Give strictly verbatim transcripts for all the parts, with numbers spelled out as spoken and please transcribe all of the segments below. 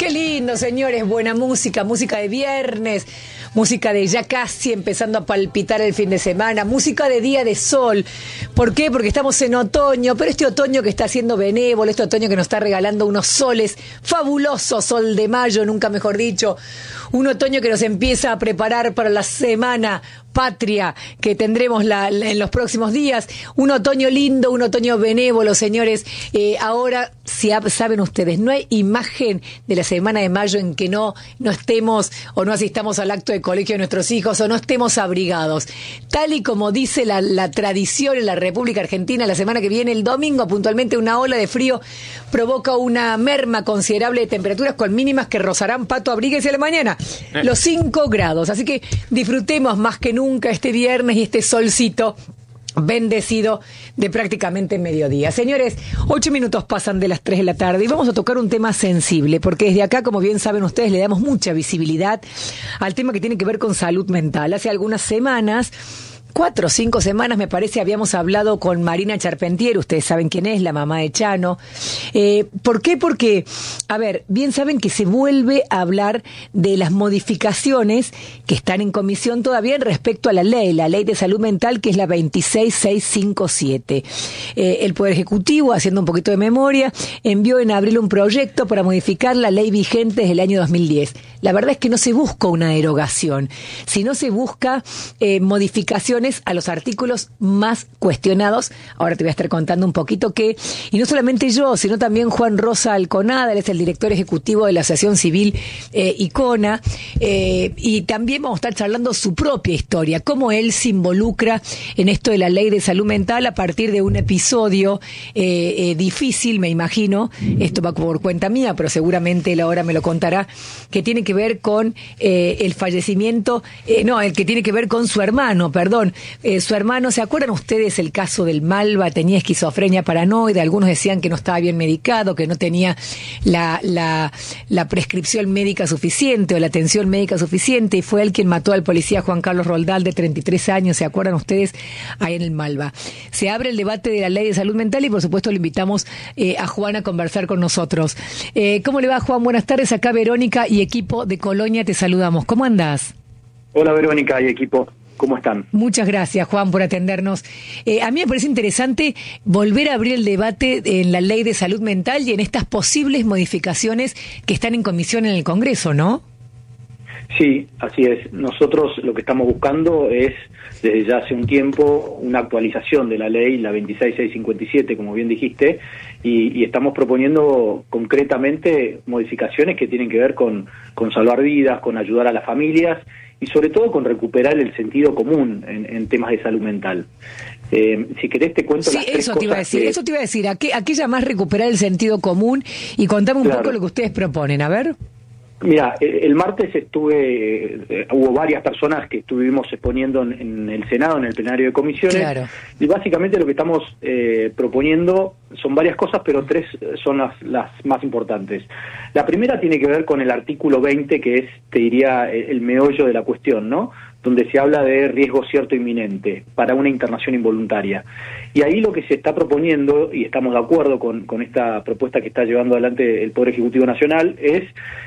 Qué lindo, señores, buena música, música de viernes, música de ya casi empezando a palpitar el fin de semana, música de día de sol. ¿Por qué? Porque estamos en otoño, pero este otoño que está siendo benévolo, este otoño que nos está regalando unos soles fabulosos, sol de mayo, nunca mejor dicho, un otoño que nos empieza a preparar para la semana patria que tendremos la, la, en los próximos días, un otoño lindo, un otoño benévolo, señores. Eh, ahora, si saben ustedes, no hay imagen de la semana de mayo en que no, no estemos o no asistamos al acto de colegio de nuestros hijos o no estemos abrigados. Tal y como dice la, la tradición en la República Argentina, la semana que viene, el domingo, puntualmente, una ola de frío provoca una merma considerable de temperaturas con mínimas que rozarán, Pato, abríguese a la mañana, los cinco grados. Así que disfrutemos más que nunca Nunca este viernes y este solcito bendecido de prácticamente mediodía. Señores, ocho minutos pasan de las tres de la tarde y vamos a tocar un tema sensible, porque desde acá, como bien saben ustedes, le damos mucha visibilidad al tema que tiene que ver con salud mental. Hace algunas semanas, cuatro o cinco semanas, me parece, habíamos hablado con Marina Charpentier, ustedes saben quién es, la mamá de Chano. Eh, ¿Por qué? Porque, a ver, bien saben que se vuelve a hablar de las modificaciones que están en comisión todavía respecto a la ley, la ley de salud mental, que es la veintiséis mil seiscientos cincuenta y siete. Eh, el Poder Ejecutivo, haciendo un poquito de memoria, envió en abril un proyecto para modificar la ley vigente desde el año dos mil diez. La verdad es que no se busca una derogación, sino se busca eh, modificaciones a los artículos más cuestionados. Ahora te voy a estar contando un poquito que, y no solamente yo, sino también Juan Rosa Alconada, él es el director ejecutivo de la Asociación Civil eh, ICONA, eh, y también vamos a estar charlando su propia historia, cómo él se involucra en esto de la ley de salud mental a partir de un episodio eh, eh, difícil, me imagino, esto va por cuenta mía, pero seguramente él ahora me lo contará, que tiene que ver con eh, el fallecimiento, eh, no, el que tiene que ver con su hermano, perdón, Eh, su hermano. ¿Se acuerdan ustedes el caso del Malva? Tenía esquizofrenia paranoide, algunos decían que no estaba bien medicado, que no tenía la, la, la prescripción médica suficiente o la atención médica suficiente, y fue él quien mató al policía Juan Carlos Roldán, de treinta y tres años, ¿se acuerdan ustedes? Ahí en el Malva. Se abre el debate de la ley de salud mental y por supuesto le invitamos eh, a Juan a conversar con nosotros. Eh, ¿Cómo le va, Juan? Buenas tardes, acá Verónica y equipo de Colonia, te saludamos. ¿Cómo andás? Hola Verónica y equipo. ¿Cómo están? Muchas gracias, Juan, por atendernos. Eh, a mí me parece interesante volver a abrir el debate en la ley de salud mental y en estas posibles modificaciones que están en comisión en el Congreso, ¿no? Sí, así es. Nosotros lo que estamos buscando es, desde ya hace un tiempo, una actualización de la ley, la veintiséis mil seiscientos cincuenta y siete, como bien dijiste, y, y estamos proponiendo concretamente modificaciones que tienen que ver con, con salvar vidas, con ayudar a las familias, y sobre todo con recuperar el sentido común en, en temas de salud mental. Eh, si querés te cuento sí, las tres eso te iba a decir, que... eso te iba a decir, ¿a qué, a qué llamás recuperar el sentido común? Y contame un claro. poco lo que ustedes proponen, a ver. Mira, el martes estuve, eh, hubo varias personas que estuvimos exponiendo en, en el Senado, en el plenario de comisiones, claro. Y básicamente lo que estamos eh, proponiendo son varias cosas, pero tres son las, las más importantes. La primera tiene que ver con el artículo veinte, que es, te diría, el, el meollo de la cuestión, ¿no? Donde se habla de riesgo cierto inminente para una internación involuntaria. Y ahí lo que se está proponiendo, y estamos de acuerdo con, con esta propuesta que está llevando adelante el Poder Ejecutivo Nacional, es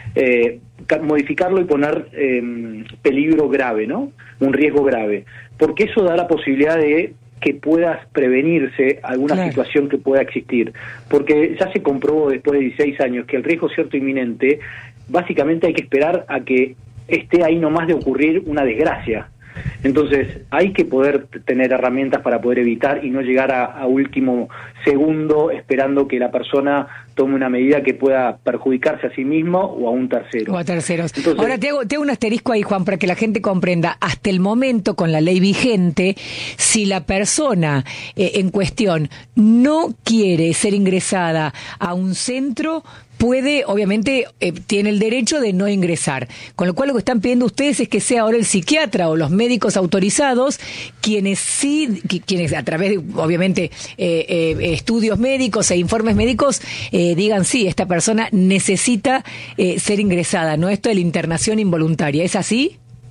eh, modificarlo y poner eh, peligro grave, ¿no? Un riesgo grave. Porque eso da la posibilidad de que puedas prevenirse alguna claro. situación que pueda existir. Porque ya se comprobó después de dieciséis años que el riesgo cierto inminente, básicamente hay que esperar a que esté ahí nomás de ocurrir una desgracia. Entonces hay que poder tener herramientas para poder evitar y no llegar a, a último segundo esperando que la persona tome una medida que pueda perjudicarse a sí mismo o a un tercero. O a terceros. Entonces, ahora te hago, te hago un asterisco ahí, Juan, para que la gente comprenda. Hasta el momento, con la ley vigente, si la persona eh, en cuestión no quiere ser ingresada a un centro, puede, obviamente, eh, tiene el derecho de no ingresar. Con lo cual lo que están pidiendo ustedes es que sea ahora el psiquiatra o los médicos autorizados quienes sí, quienes a través de, obviamente, eh, eh, estudios médicos e informes médicos, eh, digan sí, esta persona necesita eh, ser ingresada, ¿no? Esto de la internación involuntaria, ¿es así?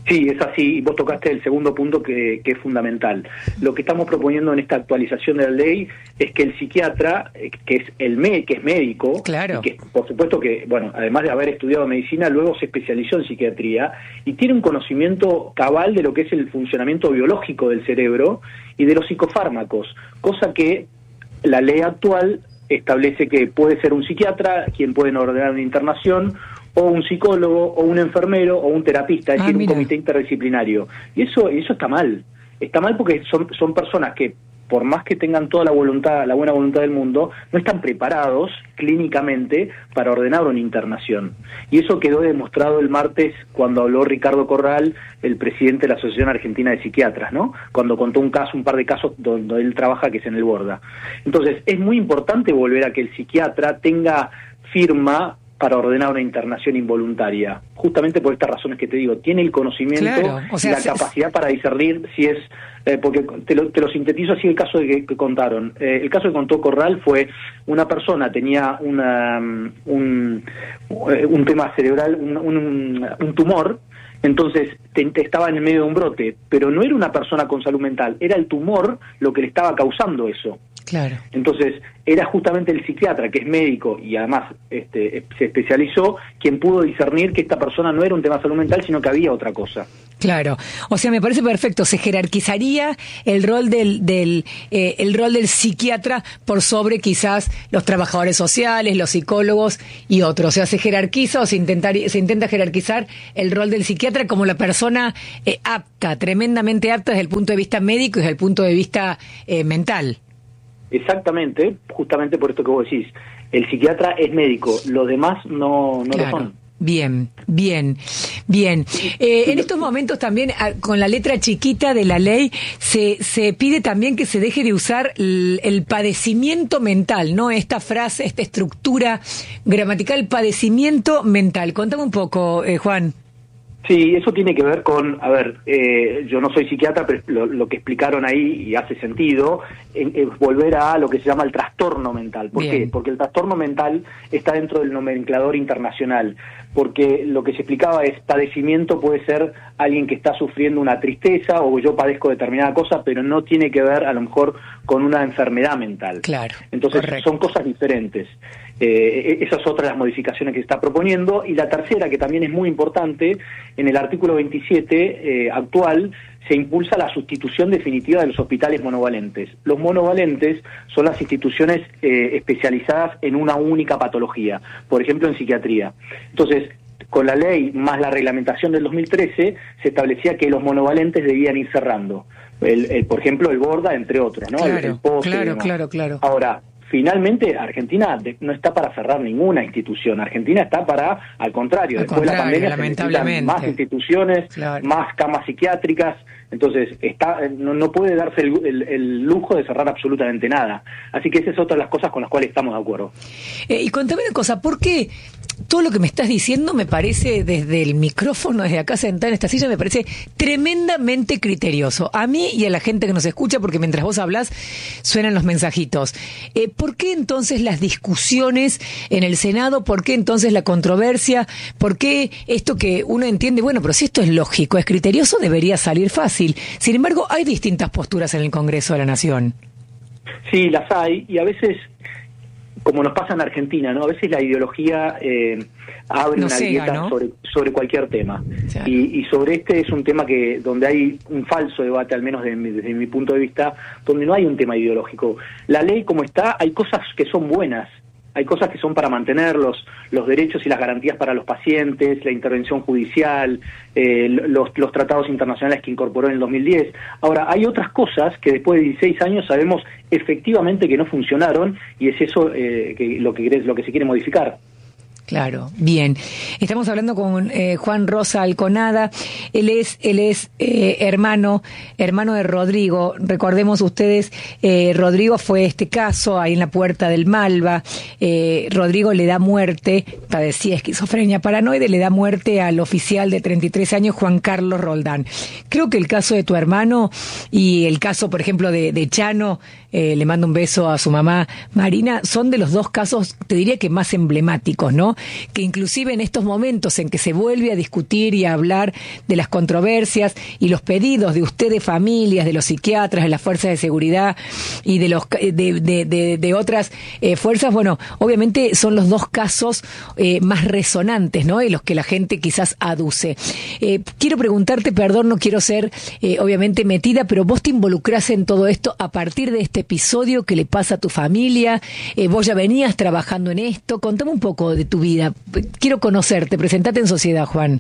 Sí, es así, y vos tocaste el segundo punto que, que es fundamental. Lo que estamos proponiendo en esta actualización de la ley es que el psiquiatra, que es el me, que es médico, claro, y que por supuesto que, bueno, además de haber estudiado medicina, luego se especializó en psiquiatría y tiene un conocimiento cabal de lo que es el funcionamiento biológico del cerebro y de los psicofármacos, cosa que la ley actual establece que puede ser un psiquiatra quien puede ordenar una internación, o un psicólogo, o un enfermero, o un terapista, es ah, decir, mira. un comité interdisciplinario. Y eso eso está mal. Está mal porque son, son personas que, por más que tengan toda la voluntad, la buena voluntad del mundo, no están preparados clínicamente para ordenar una internación. Y eso quedó demostrado el martes cuando habló Ricardo Corral, el presidente de la Asociación Argentina de Psiquiatras, ¿no? Cuando contó un caso, un par de casos donde él trabaja, que es en el Borda. Entonces, es muy importante volver a que el psiquiatra tenga firma para ordenar una internación involuntaria, justamente por estas razones que te digo, tiene el conocimiento, claro, o sea, y la se, capacidad para discernir si es, eh, porque te lo, te lo sintetizo así el caso de que, que contaron. Eh, el caso que contó Corral fue una persona, tenía una, un, un tema cerebral, un, un, un tumor, entonces te, te estaba en el medio de un brote, pero no era una persona con salud mental, era el tumor lo que le estaba causando eso. Claro. Entonces, era justamente el psiquiatra, que es médico y además este, se especializó, quien pudo discernir que esta persona no era un tema de salud mental, sino que había otra cosa. Claro, o sea, me parece perfecto. Se jerarquizaría el rol del, del eh, el rol del psiquiatra por sobre quizás los trabajadores sociales, los psicólogos y otros. O sea, se jerarquiza o se intentaría, se intenta jerarquizar el rol del psiquiatra como la persona eh, apta, tremendamente apta desde el punto de vista médico y desde el punto de vista eh, mental. Exactamente, justamente por esto que vos decís. El psiquiatra es médico, los demás no, no claro. lo son. Bien, bien, bien. Eh, en estos momentos también, con la letra chiquita de la ley, se, se pide también que se deje de usar el, el padecimiento mental, ¿no? Esta frase, esta estructura gramatical, padecimiento mental. Contame un poco, eh, Juan. Sí, eso tiene que ver con, a ver, eh, yo no soy psiquiatra, pero lo, lo que explicaron ahí, y hace sentido, es volver a lo que se llama el trastorno mental. ¿Por Bien. qué? Porque el trastorno mental está dentro del nomenclador internacional, porque lo que se explicaba es, padecimiento puede ser alguien que está sufriendo una tristeza, o yo padezco determinada cosa, pero no tiene que ver, a lo mejor, con una enfermedad mental. Claro. Entonces, Correcto. son cosas diferentes. Eh, esa es otra de las modificaciones que se está proponiendo. Y la tercera, que también es muy importante, en el artículo veintisiete eh, actual, se impulsa la sustitución definitiva de los hospitales monovalentes. Los monovalentes son las instituciones eh, especializadas en una única patología, por ejemplo en psiquiatría. Entonces, con la ley más la reglamentación del dos mil trece, se establecía que los monovalentes debían ir cerrando. El, el, por ejemplo, el Borda, entre otros, ¿no? Claro, el, el Pozo, claro, claro, claro. Ahora, finalmente, Argentina no está para cerrar ninguna institución. Argentina está para, al contrario, al después de la pandemia se lamentablemente. necesitan más instituciones, claro. más camas psiquiátricas. Entonces, está no, no puede darse el, el, el lujo de cerrar absolutamente nada. Así que esa es otra de las cosas con las cuales estamos de acuerdo. Eh, y contame una cosa, ¿por qué todo lo que me estás diciendo me parece, desde el micrófono, desde acá sentada en esta silla, me parece tremendamente criterioso? A mí y a la gente que nos escucha, porque mientras vos hablás suenan los mensajitos. Eh, ¿Por qué entonces las discusiones en el Senado? ¿Por qué entonces la controversia? ¿Por qué esto que uno entiende, bueno, pero si esto es lógico, es criterioso, debería salir fácil? Sin embargo, hay distintas posturas en el Congreso de la Nación. Sí, las hay, y a veces, como nos pasa en Argentina, ¿no? A veces la ideología eh, abre no una cega, grieta, ¿no? sobre, sobre cualquier tema. Sí. Y, y sobre este es un tema que donde hay un falso debate, al menos de mi, desde mi punto de vista, donde no hay un tema ideológico. La ley como está, hay cosas que son buenas. Hay cosas que son para mantener los, los derechos y las garantías para los pacientes, la intervención judicial, eh, los, los tratados internacionales que incorporó en el dos mil diez. Ahora, hay otras cosas que después de dieciséis años sabemos efectivamente que no funcionaron, y es eso eh, que, lo, que, lo que se quiere modificar. Claro, bien. Estamos hablando con eh, Juan Rosa Alconada. Él es, él es eh, hermano, hermano de Rodrigo. Recordemos ustedes, eh, Rodrigo fue este caso ahí en la Puerta del Malva. Eh, Rodrigo le da muerte, padecía esquizofrenia paranoide, le da muerte al oficial de treinta y tres años, Juan Carlos Roldán. Creo que el caso de tu hermano y el caso, por ejemplo, de, de Chano, eh, le mando un beso a su mamá Marina, son de los dos casos, te diría que más emblemáticos, ¿no? Que inclusive en estos momentos en que se vuelve a discutir y a hablar de las controversias y los pedidos de ustedes, familias, de los psiquiatras, de las fuerzas de seguridad y de los de, de, de, de otras eh, fuerzas, bueno, obviamente son los dos casos eh, más resonantes, ¿no? Y los que la gente quizás aduce. Eh, quiero preguntarte, perdón, no quiero ser eh, obviamente metida, pero vos te involucrás en todo esto a partir de este episodio que le pasa a tu familia. Eh, vos ya venías trabajando en esto. Contame un poco de tu vida. Quiero conocerte. Presentate en sociedad, Juan.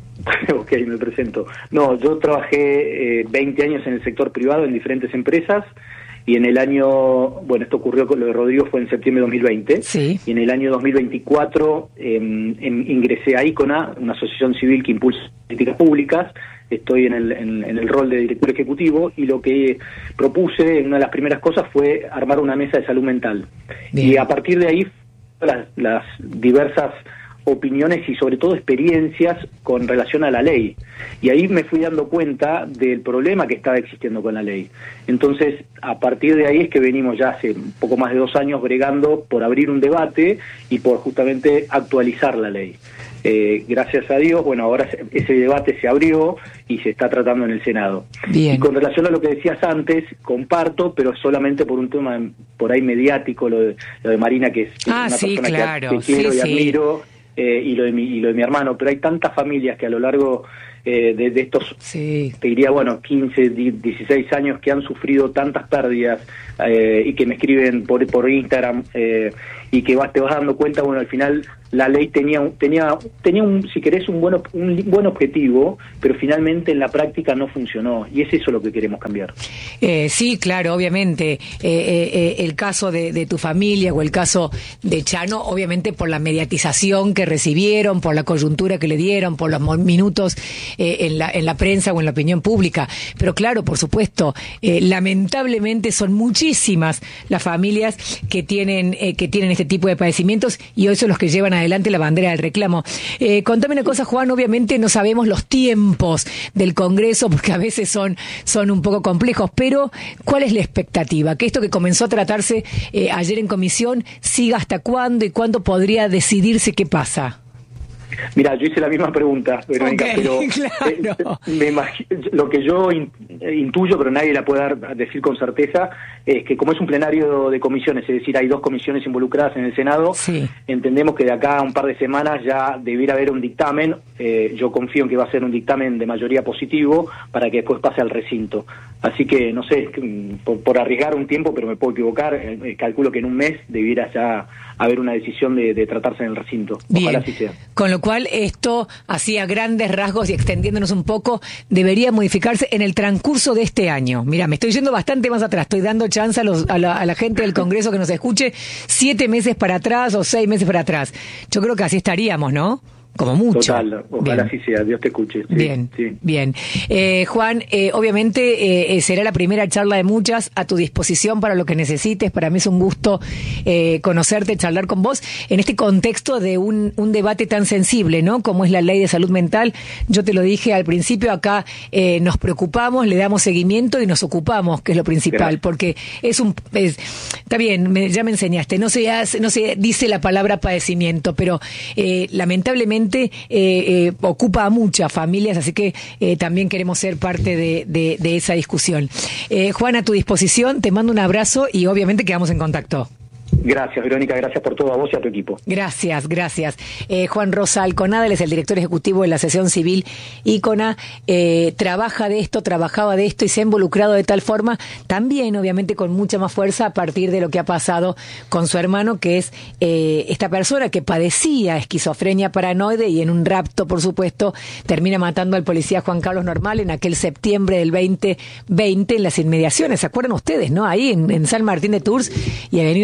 Ok, me presento. No, yo trabajé eh, veinte años en el sector privado en diferentes empresas. Y en el año, bueno, esto ocurrió con lo de Rodrigo, fue en septiembre de dos mil veinte, sí. Y en el año dos mil veinticuatro eh, en, ingresé a ICONA, una asociación civil que impulsa políticas públicas. Estoy en el, en, en el rol de director ejecutivo y lo que propuse, una de las primeras cosas, fue armar una mesa de salud mental. Bien. Y a partir de ahí, las, las diversas opiniones y sobre todo experiencias con relación a la ley. Y ahí me fui dando cuenta del problema que estaba existiendo con la ley. Entonces, a partir de ahí es que venimos ya hace un poco más de dos años bregando por abrir un debate y por justamente actualizar la ley. Eh, gracias a Dios, bueno, ahora ese debate se abrió y se está tratando en el Senado. Bien. Y con relación a lo que decías antes, comparto, pero solamente por un tema por ahí mediático, lo de, lo de Marina, que es, que ah, es una sí, persona claro. que, que quiero sí, y sí. admiro. Eh, y, lo de mi, y lo de mi hermano, pero hay tantas familias que a lo largo eh, de, de estos, sí. te diría, bueno, quince, dieciséis años que han sufrido tantas pérdidas eh, y que me escriben por, por Instagram eh, y que vas, te vas dando cuenta, bueno, al final la ley tenía tenía tenía un, si querés, un buen, un buen objetivo, pero finalmente en la práctica no funcionó, y es eso lo que queremos cambiar. Eh, sí, claro, obviamente. Eh, eh, el caso de, de tu familia o el caso de Chano, obviamente por la mediatización que recibieron, por la coyuntura que le dieron, por los minutos eh, en la en la prensa o en la opinión pública. Pero claro, por supuesto, eh, lamentablemente son muchísimas las familias que tienen eh, que tienen este tipo de padecimientos, y hoy son los que llevan adelante la bandera del reclamo. Eh, contame una cosa, Juan, obviamente no sabemos los tiempos del Congreso porque a veces son, son un poco complejos, pero ¿cuál es la expectativa? Que esto que comenzó a tratarse eh, ayer en comisión siga hasta cuándo y cuándo podría decidirse qué pasa. Mira, yo hice la misma pregunta, Verónica, okay, pero claro. eh, me imagino, lo que yo in, intuyo, pero nadie la puede dar, decir con certeza, es que como es un plenario de comisiones, es decir, hay dos comisiones involucradas en el Senado, sí. Entendemos que de acá a un par de semanas ya debiera haber un dictamen. Eh, yo confío en que va a ser un dictamen de mayoría positivo para que después pase al recinto. Así que, no sé, por, por arriesgar un tiempo, pero me puedo equivocar, eh, calculo que en un mes debiera ya haber una decisión de, de tratarse en el recinto. Ojalá Bien. así sea. Con lo cual, esto, así a grandes rasgos y extendiéndonos un poco, debería modificarse en el transcurso de este año. Mira, me estoy yendo bastante más atrás, estoy dando chance a, los, a, la, a la gente del Congreso que nos escuche siete meses para atrás o seis meses para atrás. Yo creo que así estaríamos, ¿no? Como mucho. Total, ojalá así sea, Dios te escuche. Sí, bien, sí. bien. Eh, Juan, eh, obviamente eh, será la primera charla de muchas, a tu disposición para lo que necesites. Para mí es un gusto eh, conocerte, charlar con vos en este contexto de un, un debate tan sensible, ¿no? Como es la ley de salud mental. Yo te lo dije al principio, acá eh, nos preocupamos, le damos seguimiento y nos ocupamos, que es lo principal, Gracias. Porque es un... Es, está bien, me, ya me enseñaste, no se, hace, no se dice la palabra padecimiento, pero eh, lamentablemente Eh, eh, ocupa a muchas familias, así que eh, también queremos ser parte de, de, de esa discusión. Eh, Juan, a tu disposición, te mando un abrazo y obviamente quedamos en contacto. Gracias, Verónica, gracias por todo a vos y a tu equipo. Gracias, gracias. Eh, Juan Rosa Alconada, él es el director ejecutivo de la Asociación Civil ICONA, eh, trabaja de esto, trabajaba de esto y se ha involucrado de tal forma, también obviamente con mucha más fuerza a partir de lo que ha pasado con su hermano, que es eh, esta persona que padecía esquizofrenia paranoide y en un rapto, por supuesto, termina matando al policía Juan Carlos Normal en aquel septiembre del veinte veinte en las inmediaciones, ¿se acuerdan ustedes, no? Ahí en, en San Martín de Tours y Avenida Figueroa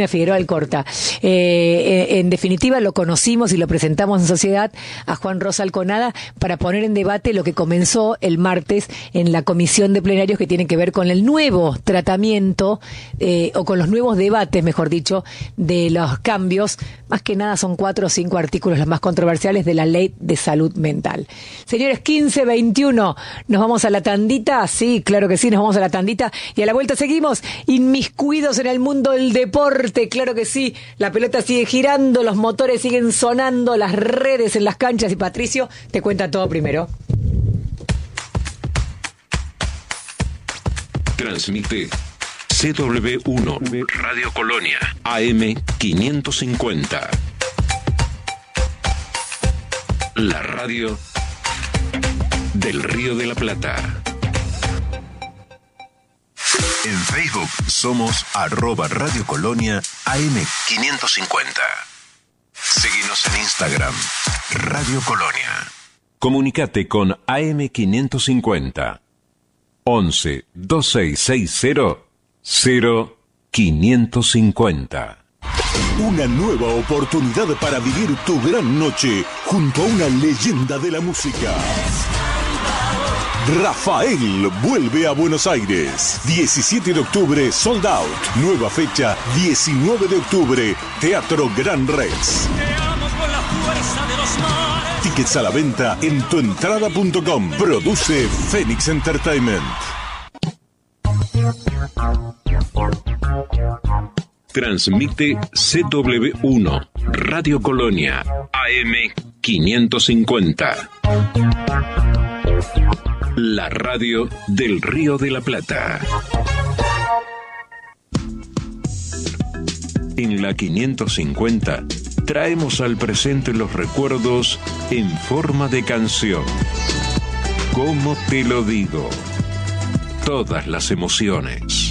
Alcorta. Eh, en definitiva, lo conocimos y lo presentamos en sociedad a Juan Rosa Alconada para poner en debate lo que comenzó el martes en la comisión de plenarios que tiene que ver con el nuevo tratamiento eh, o con los nuevos debates, mejor dicho, de los cambios. Más que nada son cuatro o cinco artículos los más controversiales de la Ley de Salud Mental. Señores, quince veintiuno, nos vamos a la tandita. Sí, claro que sí, nos vamos a la tandita y a la vuelta seguimos inmiscuidos en el mundo del deporte. Claro que sí, la pelota sigue girando, los motores siguen sonando, las redes en las canchas y Patricio te cuenta todo primero. Transmite C W uno Radio Colonia A M quinientos cincuenta. La radio del Río de la Plata. En Facebook somos arroba Radio Colonia A M quinientos cincuenta. Síguenos en Instagram, Radio Colonia. Comunicate con A M quinientos cincuenta. once, veintiséis sesenta, cero, quinientos cincuenta. Una nueva oportunidad para vivir tu gran noche junto a una leyenda de la música. Rafael vuelve a Buenos Aires. diecisiete de octubre, sold out. Nueva fecha, diecinueve de octubre, Teatro Gran Rex. Tickets a la venta en tuentrada punto com. Produce Phoenix Entertainment. Transmite C W uno Radio Colonia A M quinientos cincuenta. La radio del Río de la Plata. En la quinientos cincuenta traemos al presente los recuerdos en forma de canción. ¿Cómo te lo digo? Todas las emociones.